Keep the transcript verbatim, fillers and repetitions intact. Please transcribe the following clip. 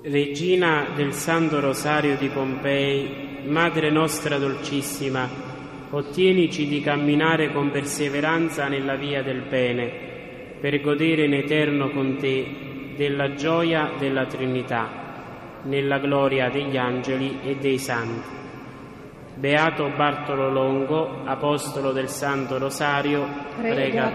Regina del Santo Rosario di Pompei, Madre nostra dolcissima, ottienici di camminare con perseveranza nella via del bene, per godere in eterno con te della gioia della Trinità, nella gloria degli angeli e dei santi. Beato Bartolo Longo, apostolo del Santo Rosario, prega